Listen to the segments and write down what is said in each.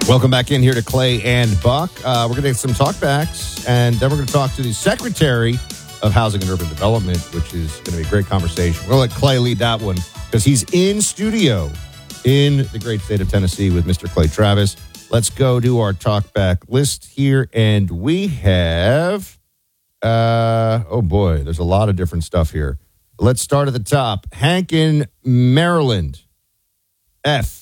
Welcome back in here to Clay and Buck. We're going to get some talkbacks, and then we're going to talk to the Secretary of Housing and Urban Development, which is going to be a great conversation. We'll let Clay lead that one because he's in studio in the great state of Tennessee with Mr. Clay Travis. Let's go to our talkback list here, and we have, oh boy, there's a lot of different stuff here. Let's start at the top. Hank in Maryland. F.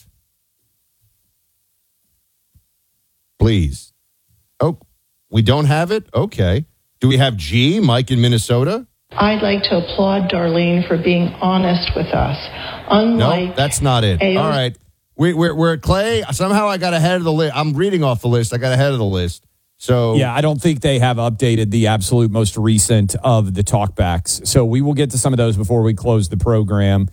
Please. Oh, we don't have it? Okay. Do we have G, Mike in Minnesota? I'd like to applaud Darlene for being honest with us. Unlike no, that's not it. All right. We're at Clay. Somehow I got ahead of the list. I'm reading off the list. I got ahead of the list. So yeah, I don't think they have updated the absolute most recent of the talkbacks. So we will get to some of those before we close the program.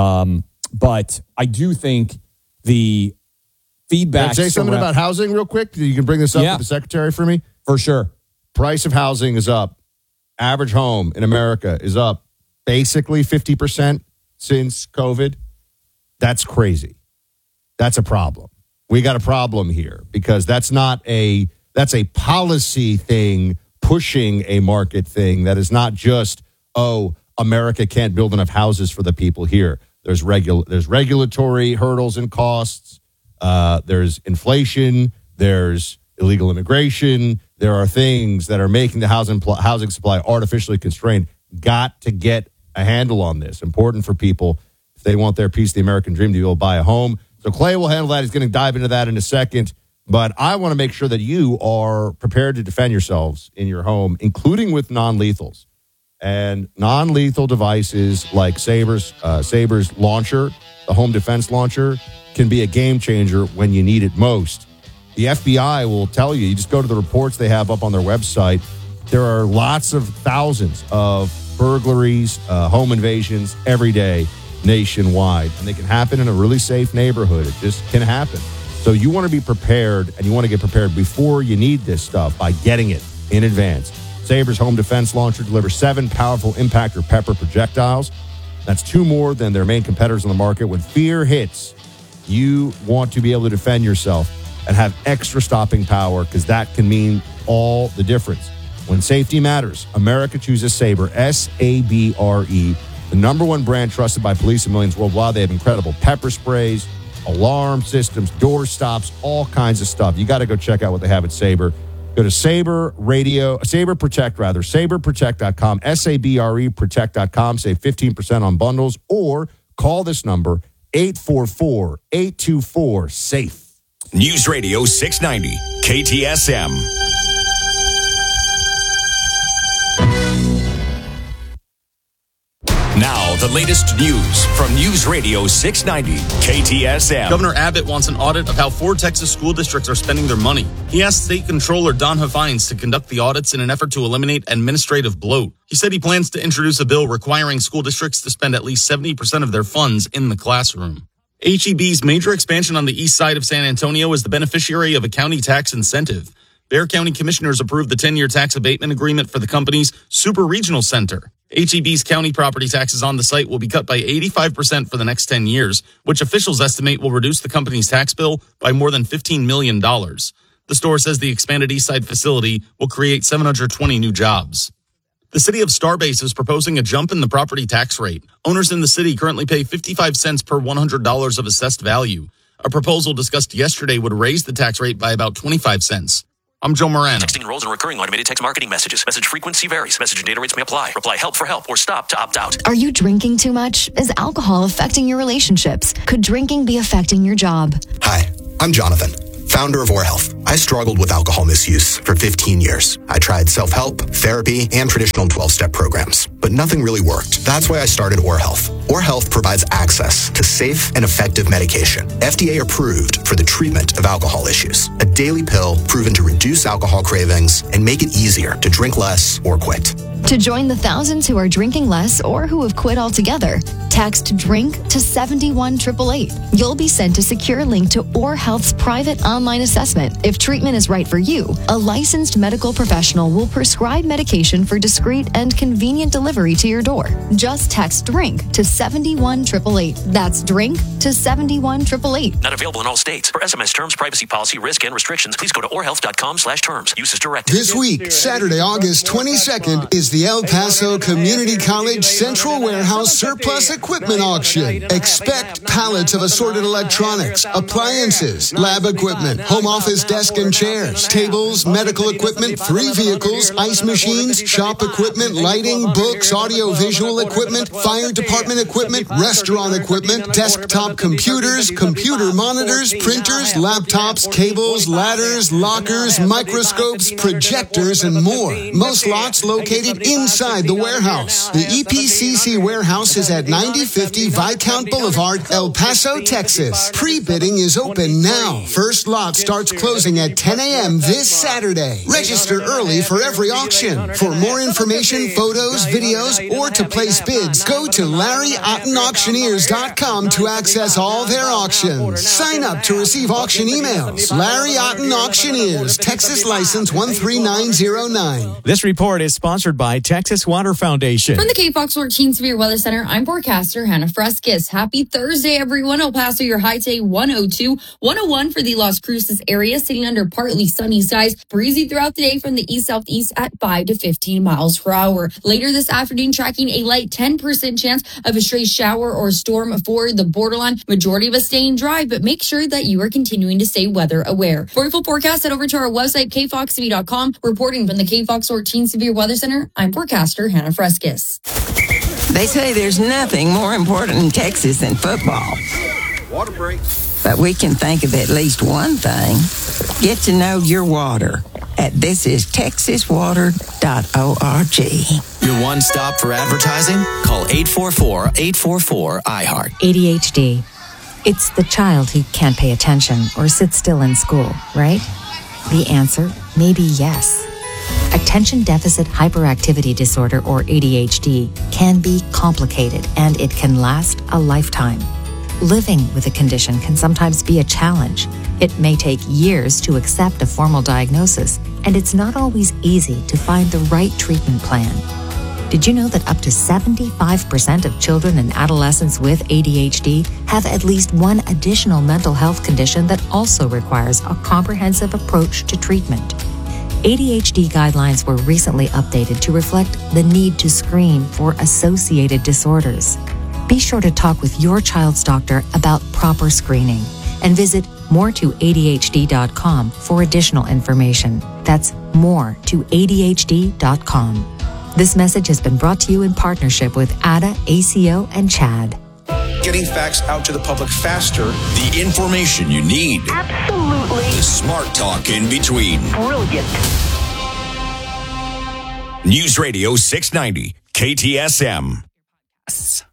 But I do think the feedback. Can I say something about housing real quick? You can bring this up with the secretary for me? For sure. Price of housing is up. Average home in America is up basically 50% since COVID. That's crazy. That's a problem. We got a problem here because that's a policy thing pushing a market thing that is not just, America can't build enough houses for the people here. There's regulatory hurdles and costs. There's inflation, there's illegal immigration. There are things that are making the housing supply artificially constrained. Got to get a handle on this. Important for people if they want their piece of the American dream to be able to buy a home. So Clay will handle that. He's going to dive into that in a second. But I want to make sure that you are prepared to defend yourselves in your home, including with non-lethals. And non-lethal devices like Saber's launcher, the home defense launcher, can be a game changer when you need it most. The FBI will tell you just go to the reports they have up on their website. There are lots of thousands of burglaries, home invasions every day nationwide. And they can happen in a really safe neighborhood. It just can happen. So you want to be prepared, and you want to get prepared before you need this stuff by getting it in advance. Saber's home defense launcher delivers 7 powerful impact or pepper projectiles. That's 2 more than their main competitors on the market. When fear hits, you want to be able to defend yourself and have extra stopping power because that can mean all the difference. When safety matters, America chooses Saber, S-A-B-R-E, the #1 brand trusted by police and millions worldwide. They have incredible pepper sprays, alarm systems, door stops, all kinds of stuff. You got to go check out what they have at Saber. Go to saberprotect.com, S-A-B-R-E protect.com. Save 15% on bundles or call this number, 844-824-SAFE. News Radio 690, KTSM. Now, the latest news from News Radio 690, KTSM. Governor Abbott wants an audit of how 4 Texas school districts are spending their money. He asked State Controller Don Hafines to conduct the audits in an effort to eliminate administrative bloat. He said he plans to introduce a bill requiring school districts to spend at least 70% of their funds in the classroom. HEB's major expansion on the east side of San Antonio is the beneficiary of a county tax incentive. Bexar County commissioners approved the 10-year tax abatement agreement for the company's Super Regional Center. HEB's county property taxes on the site will be cut by 85% for the next 10 years, which officials estimate will reduce the company's tax bill by more than $15 million. The store says the expanded Eastside facility will create 720 new jobs. The city of Starbase is proposing a jump in the property tax rate. Owners in the city currently pay 55 cents per $100 of assessed value. A proposal discussed yesterday would raise the tax rate by about 25 cents. I'm Joe Morano. Texting enrolls in recurring automated text marketing messages. Message frequency varies. Message and data rates may apply. Reply help for help or stop to opt out. Are you drinking too much? Is alcohol affecting your relationships? Could drinking be affecting your job? Hi, I'm Jonathan, founder of OrHealth. I struggled with alcohol misuse for 15 years. I tried self-help, therapy, and traditional 12-step programs, but nothing really worked. That's why I started OrHealth. OrHealth provides access to safe and effective medication, FDA approved for the treatment of alcohol issues. A daily pill proven to reduce alcohol cravings and make it easier to drink less or quit. To join the thousands who are drinking less or who have quit altogether, text DRINK to 71888. You'll be sent a secure link to OrHealth's private online assessment. If treatment is right for you, a licensed medical professional will prescribe medication for discreet and convenient delivery to your door. Just text DRINK to 71888. That's DRINK to 71888. Not available in all states. For SMS terms, privacy policy, risk, and restrictions, please go to orhealth.com/terms. Use as directed. This week, Saturday, August 22nd, is the El Paso Community College Central Warehouse Surplus Equipment Auction. Expect pallets of assorted electronics, appliances, lab equipment, home office desk and chairs, tables, medical equipment, 3 vehicles, ice machines, shop equipment, lighting, books, audio-visual equipment, fire department equipment, restaurant equipment, desktop computers, computer monitors, printers, laptops, cables, ladders, lockers, microscopes, projectors, and more. Most lots located inside the warehouse. The EPCC warehouse is at 9050 Viscount Boulevard, El Paso, Texas. Pre-bidding is open now. First lot starts closing at 10 a.m. this Saturday. Register early for every auction. For more information, photos, videos, or to place bids, go to LarryOttenAuctioneers.com to access all their auctions. Sign up to receive auction emails. Larry Otten Auctioneers, Texas license 13909. This report is sponsored by Texas Water Foundation. From the KFOX 14 Severe Weather Center, I'm forecaster Hannah Fresquez. Happy Thursday, everyone. El Paso, your high today, 102. 101 for the Las Cruces area, sitting under partly sunny skies. Breezy throughout the day from the east-southeast at 5 to 15 miles per hour. Later this afternoon, tracking a light 10% chance of a stray shower or storm for the borderline. Majority of us staying dry, but make sure that you are continuing to stay weather aware. For a full forecast, head over to our website, kfoxtv.com. Reporting from the KFOX 14 Severe Weather Center, I'm forecaster Hannah Fresquez. They say there's nothing more important in Texas than football. Water break. But we can think of at least one thing. Get to know your water at thisistexaswater.org. Your one stop for advertising? Call 844-844-IHEART. ADHD. It's the child who can't pay attention or sit still in school, right? The answer may be yes. Attention Deficit Hyperactivity Disorder, or ADHD, can be complicated and it can last a lifetime. Living with a condition can sometimes be a challenge. It may take years to accept a formal diagnosis, and it's not always easy to find the right treatment plan. Did you know that up to 75% of children and adolescents with ADHD have at least one additional mental health condition that also requires a comprehensive approach to treatment? ADHD guidelines were recently updated to reflect the need to screen for associated disorders. Be sure to talk with your child's doctor about proper screening and visit more2adhd.com for additional information. That's more2adhd.com. This message has been brought to you in partnership with ADA, ACO, and CHAD. Getting facts out to the public faster. The information you need. Absolutely. The smart talk in between. Brilliant. News Radio 690, KTSM.